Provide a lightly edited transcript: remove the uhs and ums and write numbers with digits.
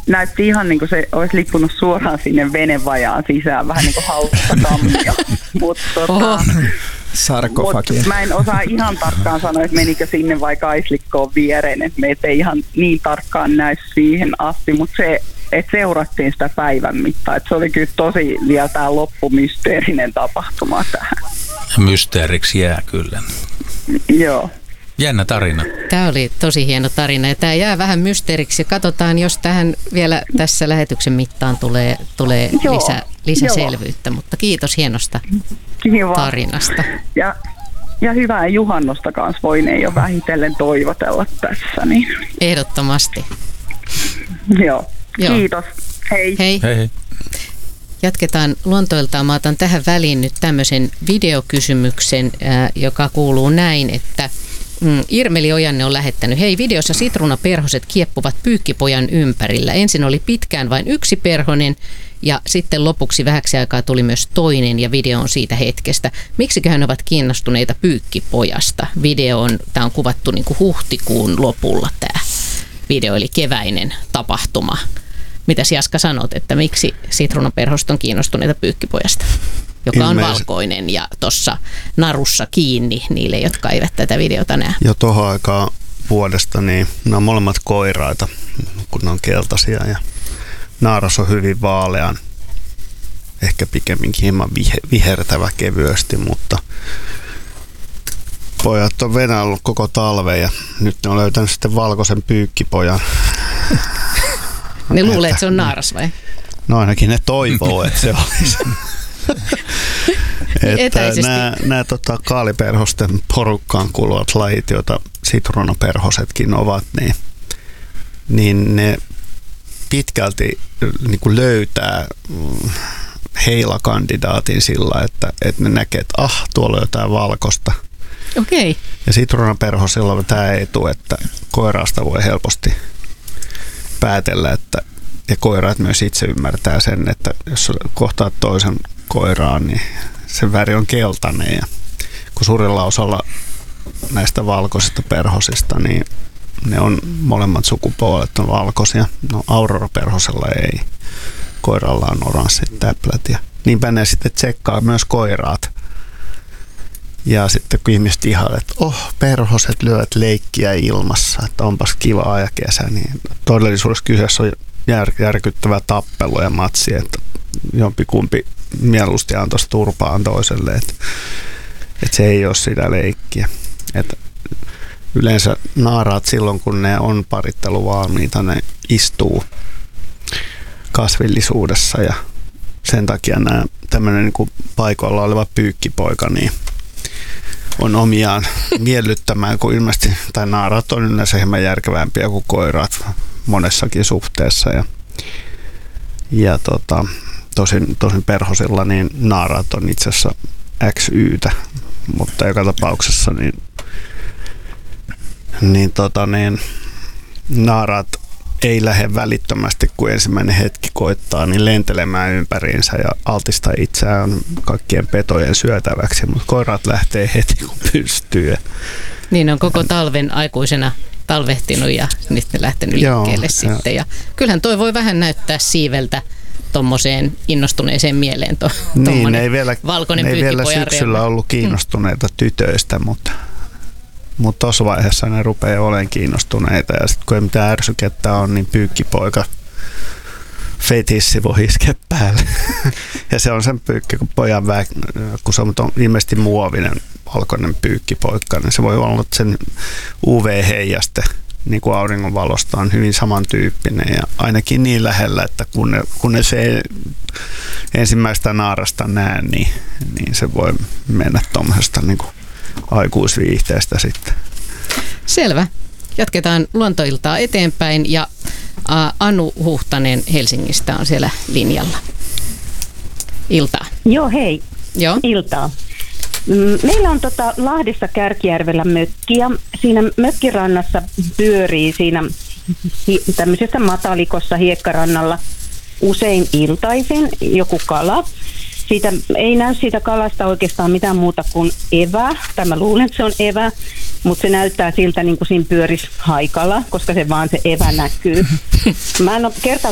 näytti ihan niin kuin se olisi lippunut suoraan sinne venevajaan sisään, vähän niin kuin hauska kammio. Sarkofagia. Mä en osaa ihan tarkkaan sanoa, että menikö sinne vai kaislikkoon viereen, että meitä ei ihan niin tarkkaan näy siihen asti, mutta se, että seurattiin sitä päivän mittaan, että se oli kyllä tosi vielä tämä loppumysteerinen tapahtuma tähän. Mysteeriksi jää kyllä. Joo. Jännä tarina. Tämä oli tosi hieno tarina ja tämä jää vähän mysteeriksi. Katsotaan, jos tähän vielä tässä lähetyksen mittaan tulee lisäselvyyttä, mutta kiitos hienosta tarinasta. Ja hyvää juhannosta kanssa voineen jo vähitellen toivotella tässä. Niin. Ehdottomasti. Joo. Kiitos. Hei. Hei. Hei. Jatketaan luontoiltaan. Mä otan tähän väliin nyt tämmöisen videokysymyksen, joka kuuluu näin, että Irmeli Ojanne on lähettänyt. Hei, videossa sitruunaperhoset kieppuvat pyykkipojan ympärillä. Ensin oli pitkään vain yksi perhonen ja sitten lopuksi vähäksi aikaa tuli myös toinen ja video on siitä hetkestä. Miksiköhän ovat kiinnostuneita pyykkipojasta? Tämä on kuvattu niin kuin huhtikuun lopulla tämä video, eli keväinen tapahtuma. Mitäs Jaska sanot, että miksi sitruunaperhoset on kiinnostuneita pyykkipojasta? Joka on valkoinen ja tuossa narussa kiinni niille, jotka eivät tätä videota näe. Jo tuohon aikaan vuodesta, niin ne on molemmat koiraita, kun ne on keltaisia ja naaras on hyvin vaalean, ehkä pikemminkin hieman vihertävä kevyesti, mutta pojat on venäillyt koko talven ja nyt ne on löytänyt sitten valkoisen pyykkipojan. Ne luulee, että se on naaras vai? No ainakin ne toivoo, että se olisi. Nämä kaaliperhosten porukkaan kuuluvat lajit, joita sitruunaperhosetkin ovat, niin ne pitkälti niin kuin löytää heilakandidaatin sillä, että ne näkee, että tuolla on jotain valkoista. Okei. Ja sitruunaperhosilla on tämä etu, että koiraasta voi helposti päätellä, että ja koiraat myös itse ymmärtää sen, että jos kohtaat toisen koiraan, niin se väri on keltainen. Ja kun suurella osalla näistä valkoisista perhosista, niin ne on molemmat sukupuolet on valkoisia. No Aurora-perhosella ei. Koiralla on oranssit täplät. Ja niinpä ne sitten tsekkaa myös koiraat. Ja sitten kun ihmiset ihailevat, että perhoset lyövät leikkiä ilmassa, että onpas kivaa ja kesä, niin todellisuudessa kyseessä on järkyttävä tappelu ja matsi, että jompikumpi mieluusti antoisi turpaan toiselle, että se ei ole sitä leikkiä. Että yleensä naaraat silloin, kun ne on paritteluvalmiita, ne istuu kasvillisuudessa ja sen takia tämmöinen niin paikoilla oleva pyykkipoika niin on omiaan miellyttämään, kun ilmeisesti, tai naaraat on yleensä hieman järkevämpiä kuin koiraat monessakin suhteessa. Ja tosin perhosilla niin naaraat on itse asiassa XYtä, mutta joka tapauksessa niin naaraat ei lähde välittömästi, kun ensimmäinen hetki koittaa, niin lentelemään ympäriinsä ja altistaa itseään kaikkien petojen syötäväksi, mutta koiraat lähtee heti, kun pystyy. Niin on koko talven aikuisena talvehtinut ja nyt ne lähtenyt liikkeelle sitten. Ja kyllähän toi voi vähän näyttää siiveltä tommoseen innostuneeseen mieleen. Niin, ei vielä syksyllä reuna. ollut kiinnostuneita tytöistä, mutta tuossa vaiheessa ne rupeaa olemaan kiinnostuneita ja sitten kun ei mitään ärsykettä on, niin pyykkipoika fetissi voi iskeä päälle. Ja se on sen pyykkipojan kun se on ilmeisesti muovinen valkoinen pyykkipoikka, niin se voi olla sen UV-heijaste niin kuin auringonvalosta on hyvin samantyyppinen ja ainakin niin lähellä, että kun ne se ensimmäistä naarasta näe, niin se voi mennä tuommoisesta niin kuin aikuisviihteestä sitten. Selvä. Jatketaan luontoiltaa eteenpäin ja Anu Huhtanen Helsingistä on siellä linjalla. Iltaa. Joo, hei. Joo. Iltaa. Meillä on Lahdessa Kärkijärvellä mökki ja siinä mökkirannassa pyörii siinä tämmöisessä matalikossa hiekkarannalla usein iltaisin joku kala. Siitä ei näy siitä kalasta oikeastaan mitään muuta kuin evä. Mä luulen, että se on evä, mutta se näyttää siltä niin kuin siinä pyörisi haikala, koska se evä näkyy. Mä en ole